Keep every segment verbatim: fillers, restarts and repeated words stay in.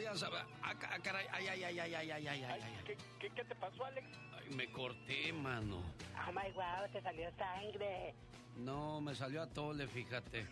vayas a ver. Ah, caray, ay, ay, ay, ay, ay, ay, ay, ay, ay. ¿Qué, qué, ¿Qué te pasó, Alex? Ay, me corté, mano. Oh my wow, te salió sangre. No, me salió a tole, fíjate.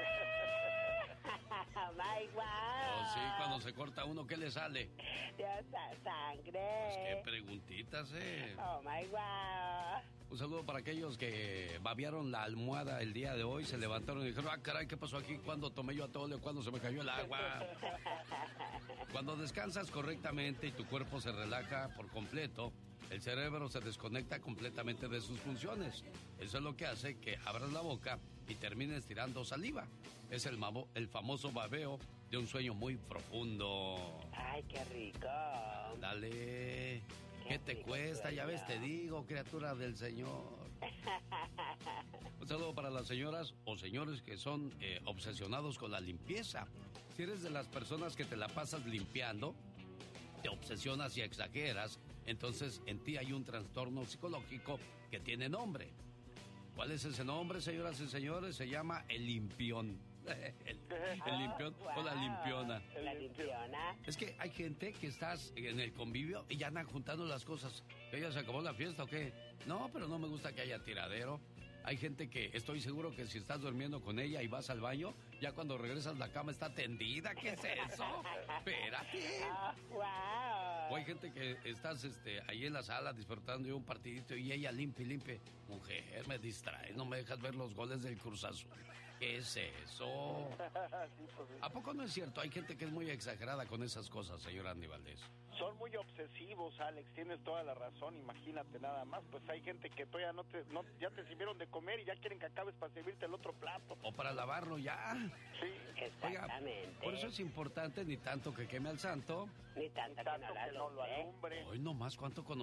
Oh my wow. Oh, sí, cuando se corta uno, ¿qué le sale? Dios, sangre. Pues qué preguntitas, eh. Oh my wow. Un saludo para aquellos que babearon la almohada el día de hoy, se levantaron y dijeron, ah, caray, ¿qué pasó aquí? ¿Cuándo tomé yo atole? ¿Cuándo se me cayó el agua? Cuando descansas correctamente y tu cuerpo se relaja por completo, el cerebro se desconecta completamente de sus funciones. Eso es lo que hace que abras la boca y termines tirando saliva. Es el, mamo, el famoso babeo de un sueño muy profundo. Ay, qué rico. Dale. ¿Qué te cuesta? Ya ves, te digo, criatura del Señor. Un saludo para las señoras o señores que son eh, obsesionados con la limpieza. Si eres de las personas que te la pasas limpiando, te obsesionas y exageras, entonces en ti hay un trastorno psicológico que tiene nombre. ¿Cuál es ese nombre, señoras y señores? Se llama el limpión. El, el limpión oh, wow. o la limpiona. La limpiona. Es que hay gente que estás en el convivio y ya andan juntando las cosas. ¿Que ya se acabó la fiesta o qué? No, pero no me gusta que haya tiradero. Hay gente que estoy seguro que si estás durmiendo con ella y vas al baño, ya cuando regresas la cama está tendida. ¿Qué es eso? Espérate. Oh, wow. O hay gente que estás este, ahí en la sala disfrutando de un partidito y ella limpia y limpia. Mujer, me distrae, no me dejas ver los goles del Cruz Azul. ¿Qué es eso? ¿A poco no es cierto? Hay gente que es muy exagerada con esas cosas, señor Andy Valdés. Son muy obsesivos, Alex, tienes toda la razón, imagínate nada más, pues hay gente que todavía no te, no, ya te sirvieron de comer y ya quieren que acabes para servirte el otro plato. O para lavarlo ya. Sí. Exactamente. Oiga, por eso es importante ni tanto que queme al santo, Ni tanto, Tanto que no, la que no lo alumbre. alumbre. hoy nomás cuánto